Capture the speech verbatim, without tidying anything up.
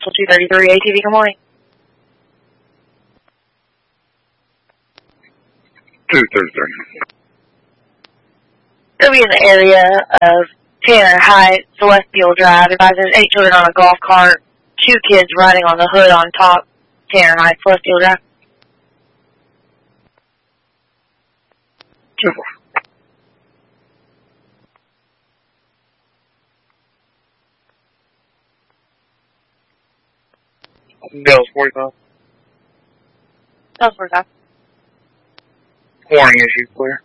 Council two thirty-three A T V, good morning. two thirty-three. It'll be in the area of Tanner Heights, Celestial Drive. Advisors eight children on a golf cart, two kids riding on the hood on top, Tanner Heights, Celestial Drive. two four. Bill's forty-five. Bill's forty-five. Warning issue clear.